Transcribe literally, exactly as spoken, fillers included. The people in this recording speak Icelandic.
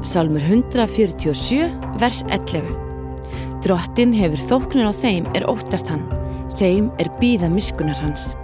Sálmur hundrað fjörutíu og sjö, vers ellefu. Drottinn hefur þóknun á þeim er óttast hann, þeim er bíða miskunnar hans.